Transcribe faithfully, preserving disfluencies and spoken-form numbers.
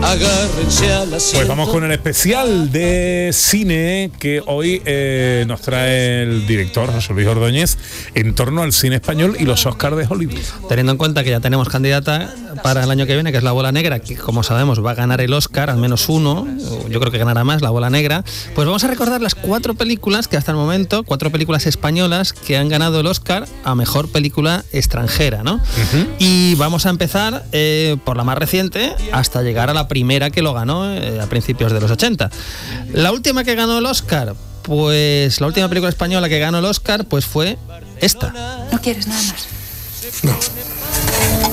agárrense a la Pues vamos con el especial de cine que hoy eh, nos trae el director José Luis Ordóñez en torno al cine español y los Oscars de Hollywood. Teniendo en cuenta que ya tenemos candidata para el año que viene, que es La Bola Negra, que como sabemos va a ganar el Oscar, al menos uno, yo creo que ganará más La Bola Negra, pues vamos a recordar las cuatro películas que hasta el momento, cuatro películas españolas que han ganado el Oscar a Mejor Película Extranjera, ¿no? Uh-huh. Y vamos a empezar eh, por la más reciente hasta llegar a la primera que lo ganó eh, a principios de los ochenta. La última que ganó el Oscar, pues la última película española que ganó el Oscar, pues fue esta. ¿No quieres nada más? No.